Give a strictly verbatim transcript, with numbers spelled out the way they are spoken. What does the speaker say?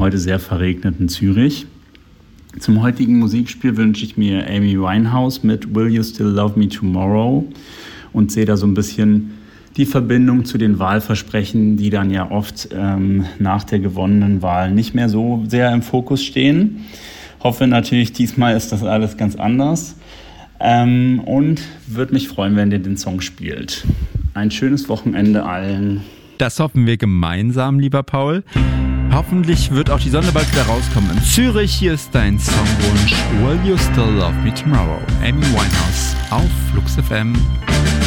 heute sehr verregneten Zürich. Zum heutigen Musikspiel wünsche ich mir Amy Winehouse mit Will You Still Love Me Tomorrow und sehe da so ein bisschen die Verbindung zu den Wahlversprechen, die dann ja oft ähm, nach der gewonnenen Wahl nicht mehr so sehr im Fokus stehen. Hoffe natürlich, diesmal ist das alles ganz anders ähm, und würde mich freuen, wenn ihr den Song spielt. Ein schönes Wochenende allen. Das hoffen wir gemeinsam, lieber Paul. Hoffentlich wird auch die Sonne bald wieder rauskommen. In Zürich, hier ist dein Songwunsch Will You Still Love Me Tomorrow? Amy Winehouse auf Flux F M.